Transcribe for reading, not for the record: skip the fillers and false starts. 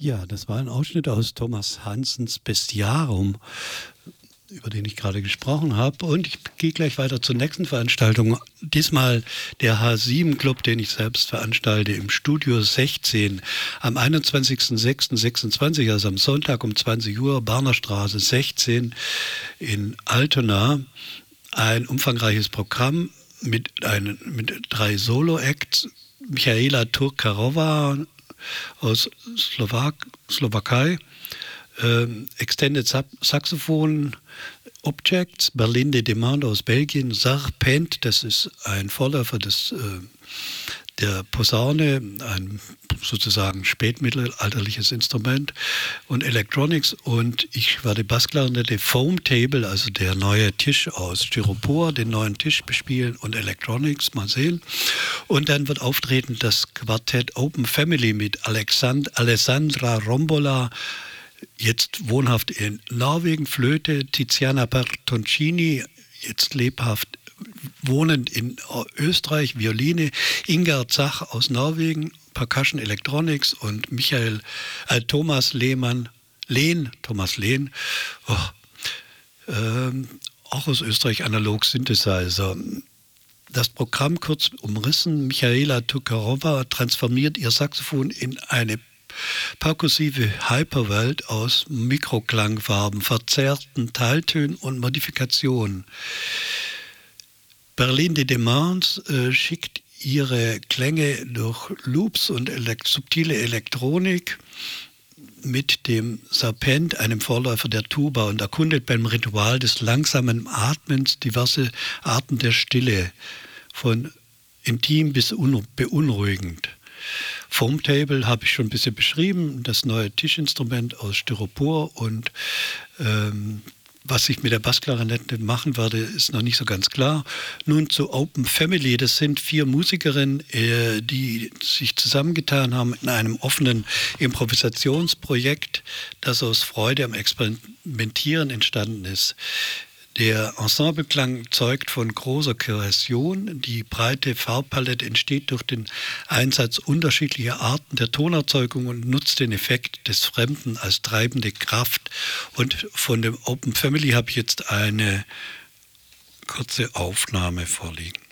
Ja, das war ein Ausschnitt aus Thomas Hansens Bestiarum, über den ich gerade gesprochen habe. Und ich gehe gleich weiter zur nächsten Veranstaltung. Diesmal der H7-Club, den ich selbst veranstalte, im Studio 16 am 21.06.26, also am Sonntag um 20 Uhr, Barnerstraße 16 in Altona. Ein umfangreiches Programm mit 3 Solo-Acts. Michaela Turkarova aus Slowakei, Extended Saxophon Objects, Berlinde Demand aus Belgien, Serpent, das ist ein Vorläufer der Posaune, ein sozusagen spätmittelalterliches Instrument, und Electronics, und ich werde Bassklarinette, Foam Table, also der neue Tisch aus Styropor, den neuen Tisch bespielen, und Electronics, mal sehen. Und dann wird auftreten das Quartett Open Family mit Alessandra Rombola, jetzt wohnhaft in Norwegen, Flöte, Tiziana Bertoncini, jetzt lebhaft wohnend in Österreich, Violine, Inga Zach aus Norwegen, Percussion Electronics, und Thomas Lehn, auch aus Österreich, Analog Synthesizer. Das Programm kurz umrissen: Michaela Turkarova transformiert ihr Saxophon in eine perkussive Hyperwelt aus Mikroklangfarben, verzerrten Teiltönen und Modifikationen. Berlinde Demands schickt ihre Klänge durch Loops und subtile Elektronik mit dem Serpent, einem Vorläufer der Tuba, und erkundet beim Ritual des langsamen Atmens diverse Arten der Stille, von intim bis beunruhigend. Foam Table habe ich schon ein bisschen beschrieben, das neue Tischinstrument aus Styropor, und was ich mit der Bassklarinette machen werde, ist noch nicht so ganz klar. Nun zu Open Family. Das sind 4 Musikerinnen, die sich zusammengetan haben in einem offenen Improvisationsprojekt, das aus Freude am Experimentieren entstanden ist. Der Ensembleklang zeugt von großer Kohäsion. Die breite Farbpalette entsteht durch den Einsatz unterschiedlicher Arten der Tonerzeugung und nutzt den Effekt des Fremden als treibende Kraft. Und von dem Open Family habe ich jetzt eine kurze Aufnahme vorliegen.